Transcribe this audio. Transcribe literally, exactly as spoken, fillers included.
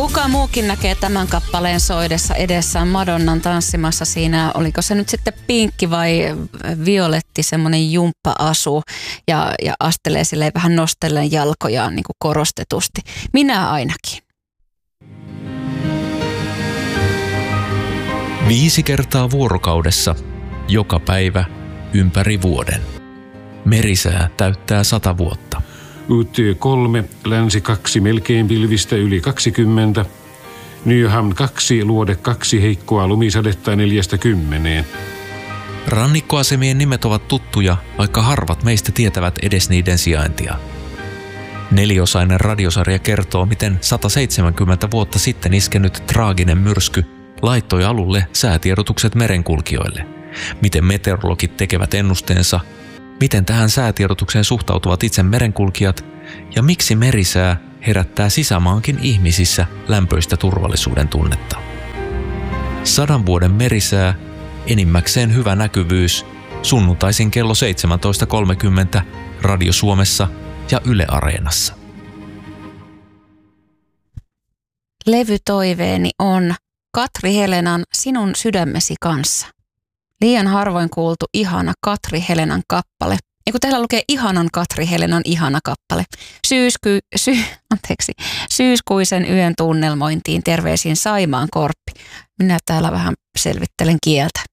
Kuka muukin näkee tämän kappaleen soidessa edessään Madonnan tanssimassa siinä, oliko se nyt sitten pinkki vai violetti, semmoinen jumppa-asu ja, ja astelee silleen vähän nostellen jalkojaan niin kuin korostetusti. Minä ainakin. Viisi kertaa vuorokaudessa, joka päivä, ympäri vuoden. Merisää täyttää sata vuotta. U T kolme, länsi kaksi, melkein pilvistä yli kaksikymmentä. Nyhamn kaksi, luode kaksi, heikkoa lumisadetta neljästä kymmeneen. Rannikkoasemien nimet ovat tuttuja, vaikka harvat meistä tietävät edes niiden sijaintia. Neliosainen radiosarja kertoo, miten sata seitsemänkymmentä vuotta sitten iskenyt traaginen myrsky laittoi alulle säätiedotukset merenkulkijoille. Miten meteorologit tekevät ennusteensa, miten tähän säätiedotukseen suhtautuvat itse merenkulkijat ja miksi merisää herättää sisämaankin ihmisissä lämpöistä turvallisuuden tunnetta. Sadan vuoden merisää, enimmäkseen hyvä näkyvyys, sunnuntaisin kello seitsemäntoista kolmekymmentä Radio Suomessa ja Yle Areenassa. Levytoiveeni on Katri Helenan Sinun sydämesi kanssa. Liian harvoin kuultu ihana Katri Helenan kappale. Ja kun täällä lukee ihanan Katri Helenan ihana kappale. Syysky, sy, anteeksi, syyskuisen yön tunnelmointiin terveisin Saimaan Korppi. Minä täällä vähän selvittelen kieltä.